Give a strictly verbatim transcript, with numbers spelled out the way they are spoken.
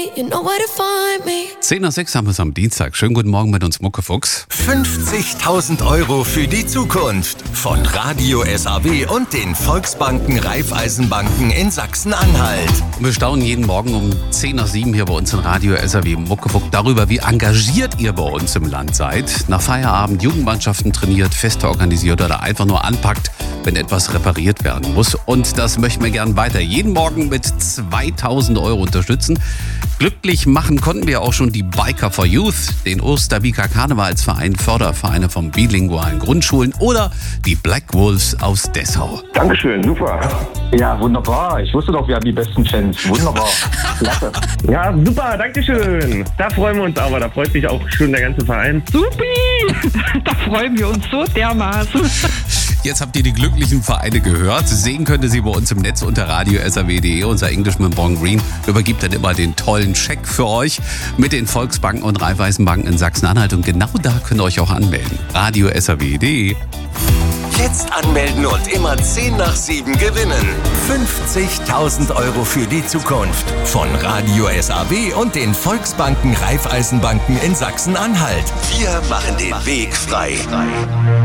You know where to find me. zehn nach sechs haben wir es am Dienstag. Schönen guten Morgen mit uns, Muckefuchs. fünfzigtausend Euro für die Zukunft von Radio S A W und den Volksbanken Raiffeisenbanken in Sachsen-Anhalt. Wir staunen jeden Morgen um zehn nach sieben hier bei uns in Radio S A W Muckefuck darüber, wie engagiert ihr bei uns im Land seid. Nach Feierabend Jugendmannschaften trainiert, Feste organisiert oder einfach nur anpackt, wenn etwas repariert werden muss. Und das möchten wir gern weiter jeden Morgen mit zweitausend Euro unterstützen. Glücklich machen konnten wir auch schon die Biker for Youth, den Osterbiker Karnevalsverein, Fördervereine von bilingualen Grundschulen oder die Black Wolves aus Dessau. Dankeschön, super. Ja, wunderbar. Ich wusste doch, wir haben die besten Fans. Wunderbar. Klasse. Ja, super, Dankeschön. Da freuen wir uns aber, da freut sich auch schon der ganze Verein. Supi! Da freuen wir uns so dermaßen. Jetzt habt ihr die glücklichen Vereine gehört. Sehen könnt ihr sie bei uns im Netz unter radio s a w punkt d e. Unser Englishman Bon Green übergibt dann immer den tollen Scheck für euch mit den Volksbanken und Raiffeisenbanken in Sachsen-Anhalt. Und genau da könnt ihr euch auch anmelden. radio s a w punkt d e. Jetzt anmelden und immer zehn nach sieben gewinnen. fünfzigtausend Euro für die Zukunft von Radio S A W und den Volksbanken Raiffeisenbanken in Sachsen-Anhalt. Wir machen den Weg frei.